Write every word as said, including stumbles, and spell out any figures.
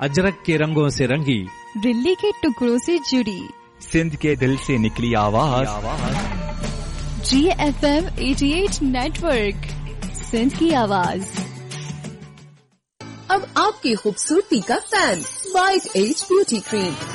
अजरक के रंगों से रंगी, दिल्ली के टुकड़ों से जुड़ी, सिंध के दिल से निकली आवाज, जी एफ एम अठासी नेटवर्क, सिंध की आवाज। अब आपकी खूबसूरती का fan, white as beauty cream.